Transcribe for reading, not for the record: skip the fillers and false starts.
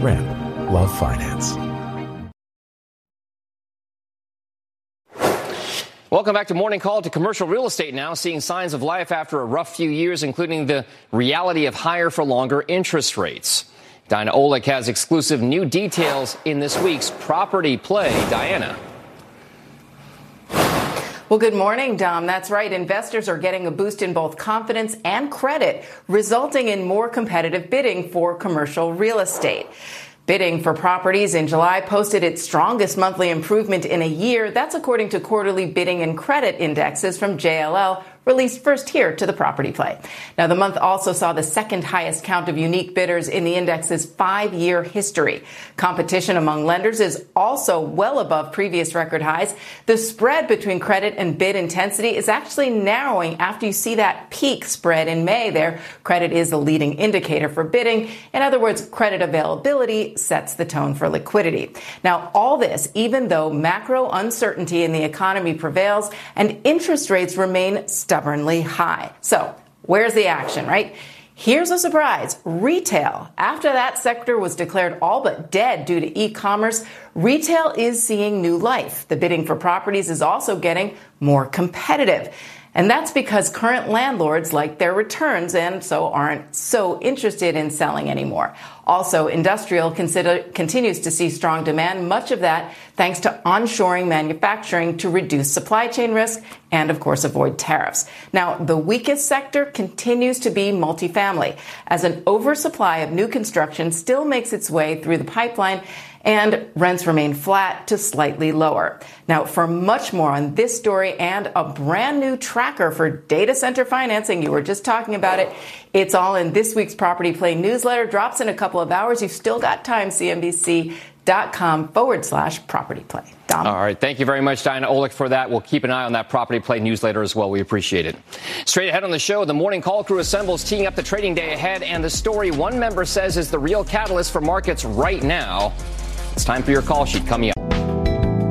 Ram, love finance. Welcome back to Morning Call. To commercial real estate now, seeing signs of life after a rough few years, including the reality of higher for longer interest rates. Diana Olick has exclusive new details in this week's property play. Diana. Well, good morning, Dom. That's right. Investors are getting a boost in both confidence and credit, resulting in more competitive bidding for commercial real estate. Bidding for properties in July posted its strongest monthly improvement in a year. That's according to quarterly bidding and credit indexes from JLL, released first here to the Property Play. Now, the month also saw the second highest count of unique bidders in the index's 5-year history. Competition among lenders is also well above previous record highs. The spread between credit and bid intensity is actually narrowing after you see that peak spread in May there. Credit is the leading indicator for bidding. In other words, credit availability sets the tone for liquidity. Now, all this, even though macro uncertainty in the economy prevails and interest rates remain stubbornly high. So where's the action, right? Here's a surprise. Retail. After that sector was declared all but dead due to e-commerce, retail is seeing new life. The bidding for properties is also getting more competitive. And that's because current landlords like their returns and so aren't so interested in selling anymore. Also, industrial continues to see strong demand, much of that thanks to onshoring manufacturing to reduce supply chain risk and, of course, avoid tariffs. Now, the weakest sector continues to be multifamily, as an oversupply of new construction still makes its way through the pipeline and rents remain flat to slightly lower. Now, for much more on this story and a brand new tracker for data center financing, you were just talking about it, it's all in this week's Property Play newsletter. Drops in a couple of hours. You've still got time, CNBC.com/Property Play. Dom. All right. Thank you very much, Diana Olick, for that. We'll keep an eye on that Property Play newsletter as well. We appreciate it. Straight ahead on the show, the Morning Call crew assembles, teeing up the trading day ahead, and the story one member says is the real catalyst for markets right now. It's time for your call sheet coming up.